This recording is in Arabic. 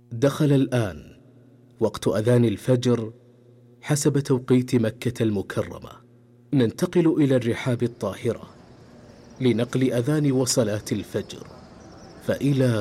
دخل الآن وقت أذان الفجر حسب توقيت مكة المكرمة. ننتقل إلى الرحاب الطاهرة لنقل أذان وصلاة الفجر، فإلى